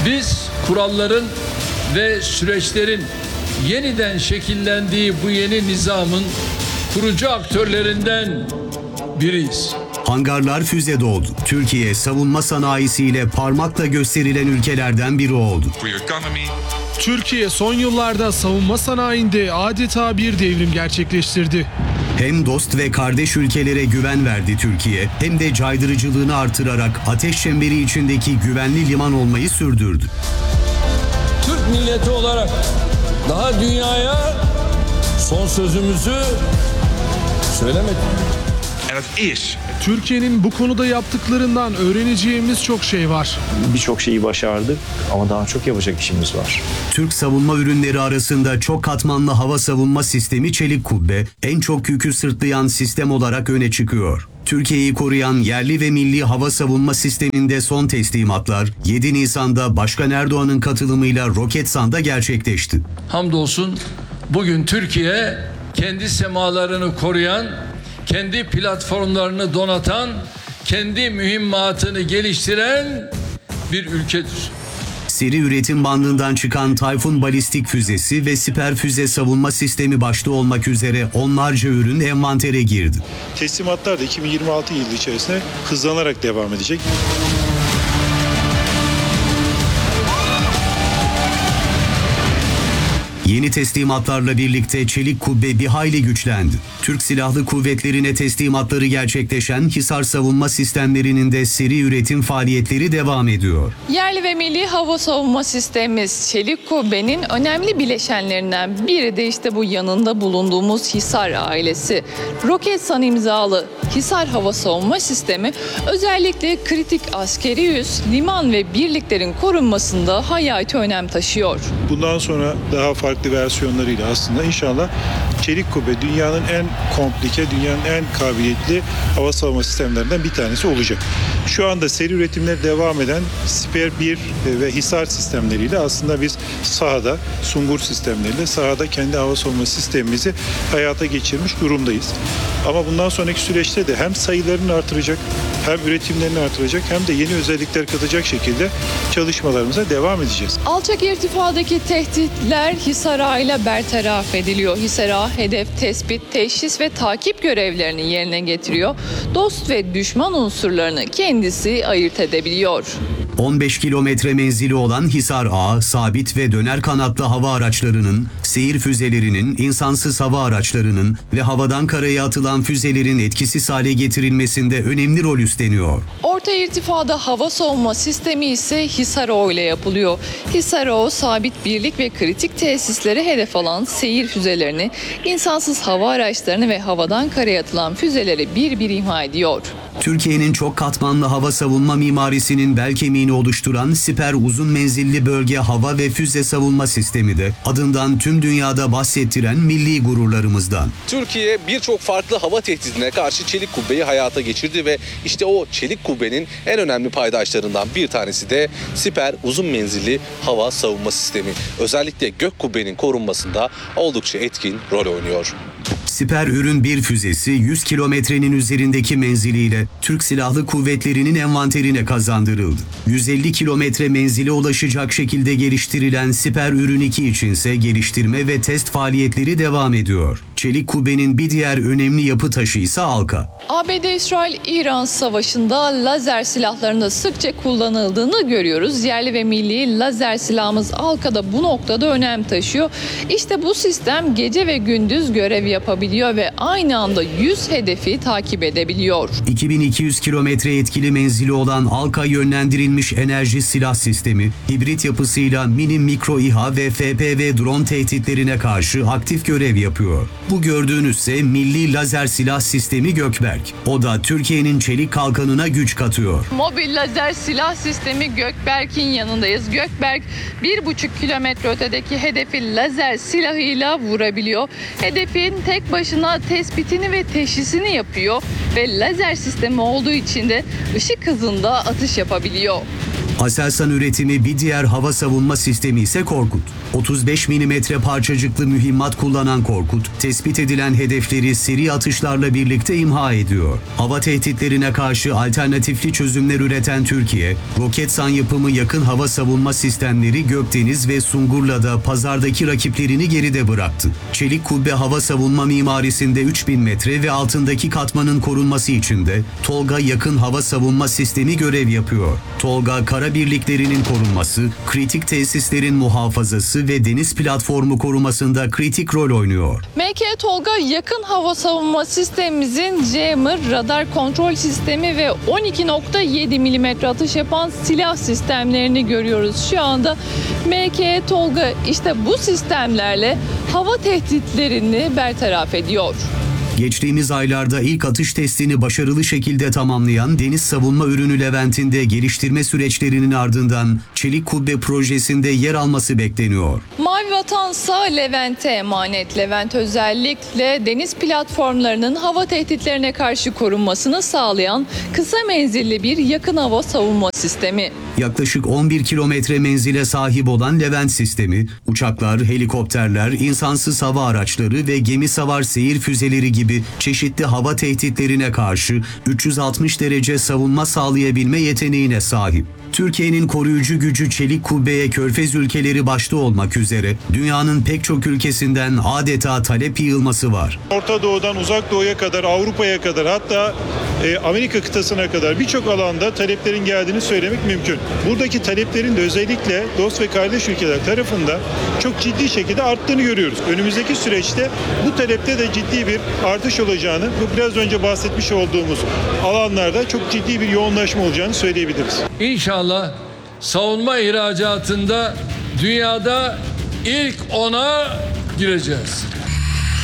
Biz kuralların ve süreçlerin yeniden şekillendiği bu yeni nizamın kurucu aktörlerinden biriyiz. Hangarlar füze doldu. Türkiye savunma sanayisiyle parmakla gösterilen ülkelerden biri oldu. Türkiye son yıllarda savunma sanayinde adeta bir devrim gerçekleştirdi. Hem dost ve kardeş ülkelere güven verdi Türkiye, hem de caydırıcılığını artırarak ateş çemberi içindeki güvenli liman olmayı sürdürdü. Türk milleti olarak daha dünyaya son sözümüzü söylemedik. Türkiye'nin bu konuda yaptıklarından öğreneceğimiz çok şey var. Birçok şeyi başardık ama daha çok yapacak işimiz var. Türk savunma ürünleri arasında çok katmanlı hava savunma sistemi Çelik Kubbe, en çok yükü sırtlayan sistem olarak öne çıkıyor. Türkiye'yi koruyan yerli ve milli hava savunma sisteminde son teslimatlar 7 Nisan'da Başkan Erdoğan'ın katılımıyla Roketsan'da gerçekleşti. Hamdolsun bugün Türkiye kendi semalarını koruyan, kendi platformlarını donatan, kendi mühimmatını geliştiren bir ülkedir. Seri üretim bandından çıkan Tayfun balistik füzesi ve siper füze savunma sistemi başta olmak üzere onlarca ürün envantere girdi. Teslimatlar da 2026 yılı içerisinde hızlanarak devam edecek. Yeni teslimatlarla birlikte Çelik Kubbe bir hayli güçlendi. Türk Silahlı Kuvvetleri'ne teslimatları gerçekleşen Hisar savunma sistemlerinin de seri üretim faaliyetleri devam ediyor. Yerli ve milli hava savunma sistemimiz Çelik Kubbe'nin önemli bileşenlerinden biri de işte bu yanında bulunduğumuz Hisar ailesi. Roketsan imzalı Hisar hava savunma sistemi özellikle kritik askeri üs, liman ve birliklerin korunmasında hayati önem taşıyor. Bundan sonra daha farklı versiyonlarıyla aslında inşallah Çelik Kubbe dünyanın en komplike, dünyanın en kabiliyetli hava savunma sistemlerinden bir tanesi olacak. Şu anda seri üretimleri devam eden Siper 1 ve Hisar sistemleriyle aslında biz sahada, Sungur sistemleriyle sahada kendi hava savunma sistemimizi hayata geçirmiş durumdayız. Ama bundan sonraki süreçte de hem sayılarını artıracak, hem üretimlerini artıracak, hem de yeni özellikler katacak şekilde çalışmalarımıza devam edeceğiz. Alçak irtifadaki tehditler Hisar Ağa ile bertaraf ediliyor. Hisar Ağa hedef tespit, teşhis ve takip görevlerini yerine getiriyor. Dost ve düşman unsurlarını kendisi ayırt edebiliyor. 15 kilometre menzili olan Hisar Ağı, sabit ve döner kanatlı hava araçlarının, seyir füzelerinin, insansız hava araçlarının ve havadan karaya atılan füzelerin etkisiz hale getirilmesinde önemli rol üstleniyor. Orta irtifada hava savunma sistemi ise Hisar Ağı ile yapılıyor. Hisar Ağı sabit birlik ve kritik tesisleri hedef alan seyir füzelerini, insansız hava araçlarını ve havadan karaya atılan füzeleri bir bir imha ediyor. Türkiye'nin çok katmanlı hava savunma mimarisinin bel kemiğini oluşturan Siper uzun menzilli bölge hava ve füze savunma sistemi de adından tüm dünyada bahsettiren milli gururlarımızdan. Türkiye birçok farklı hava tehdidine karşı Çelik Kubbe'yi hayata geçirdi ve işte o Çelik Kubbe'nin en önemli paydaşlarından bir tanesi de Siper uzun menzilli hava savunma sistemi. Özellikle Gök Kubbe'nin korunmasında oldukça etkin rol oynuyor. Siper Ürün 1 füzesi 100 kilometrenin üzerindeki menziliyle Türk Silahlı Kuvvetleri'nin envanterine kazandırıldı. 150 kilometre menzile ulaşacak şekilde geliştirilen Siper Ürün 2 içinse geliştirme ve test faaliyetleri devam ediyor. Çelik Kubbe'nin bir diğer önemli yapı taşı ise Alka. ABD-İsrail-İran savaşında lazer silahlarında sıkça kullanıldığını görüyoruz. Yerli ve milli lazer silahımız Alka da bu noktada önem taşıyor. İşte bu sistem gece ve gündüz görev yapabiliyor ve aynı anda 100 hedefi takip edebiliyor. 2200 kilometre etkili menzili olan Alka yönlendirilmiş enerji silah sistemi, hibrit yapısıyla mini mikro İHA ve FPV drone tehditlerine karşı aktif görev yapıyor. Bu gördüğünüzse milli lazer silah sistemi Gökberk. O da Türkiye'nin çelik kalkanına güç katıyor. Mobil lazer silah sistemi Gökberk'in yanındayız. Gökberk 1,5 kilometre ötedeki hedefi lazer silahıyla vurabiliyor. Hedefin tek başına tespitini ve teşhisini yapıyor ve lazer sistemi olduğu için de ışık hızında atış yapabiliyor. Aselsan üretimi bir diğer hava savunma sistemi ise Korkut. 35 mm parçacıklı mühimmat kullanan Korkut, tespit edilen hedefleri seri atışlarla birlikte imha ediyor. Hava tehditlerine karşı alternatifli çözümler üreten Türkiye, Roketsan yapımı yakın hava savunma sistemleri Gökdeniz ve Sungurla'da pazardaki rakiplerini geride bıraktı. Çelik kubbe hava savunma mimarisinde 3000 metre ve altındaki katmanın korunması için de Tolga yakın hava savunma sistemi görev yapıyor. Tolga, kara birliklerinin korunması, kritik tesislerin muhafazası ve deniz platformu korumasında kritik rol oynuyor. MK Tolga yakın hava savunma sistemimizin jammer, radar kontrol sistemi ve 12.7 mm atış yapan silah sistemlerini görüyoruz. Şu anda MK Tolga işte bu sistemlerle hava tehditlerini bertaraf ediyor. Geçtiğimiz aylarda ilk atış testini başarılı şekilde tamamlayan deniz savunma ürünü Levent'in de geliştirme süreçlerinin ardından Çelik Kubbe projesinde yer alması bekleniyor. Mavi Vatansa Levent'e emanet. Levent özellikle deniz platformlarının hava tehditlerine karşı korunmasını sağlayan kısa menzilli bir yakın hava savunma sistemi. Yaklaşık 11 kilometre menzile sahip olan Levent sistemi, uçaklar, helikopterler, insansız hava araçları ve gemi savar seyir füzeleri gibi çeşitli hava tehditlerine karşı 360 derece savunma sağlayabilme yeteneğine sahip. Türkiye'nin koruyucu gücü Çelik Kubbe'ye Körfez ülkeleri başta olmak üzere dünyanın pek çok ülkesinden adeta talep yığılması var. Orta Doğu'dan Uzak Doğu'ya kadar, Avrupa'ya kadar, hatta Amerika kıtasına kadar birçok alanda taleplerin geldiğini söylemek mümkün. Buradaki taleplerin de özellikle dost ve kardeş ülkeler tarafından çok ciddi şekilde arttığını görüyoruz. Önümüzdeki süreçte bu talepte de ciddi bir artış olacağını, bu biraz önce bahsetmiş olduğumuz alanlarda çok ciddi bir yoğunlaşma olacağını söyleyebiliriz. İnşallah savunma ihracatında dünyada ilk 10'a gireceğiz.